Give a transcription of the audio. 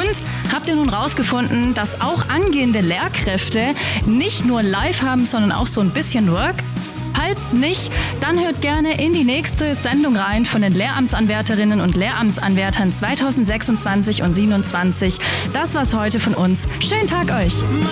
Und habt ihr nun rausgefunden, dass auch angehende Lehrkräfte nicht nur live haben, sondern auch so ein bisschen Work? Falls nicht, dann hört gerne in die nächste Sendung rein von den Lehramtsanwärterinnen und Lehramtsanwärtern 2026 und 2027. Das war's heute von uns. Schönen Tag euch!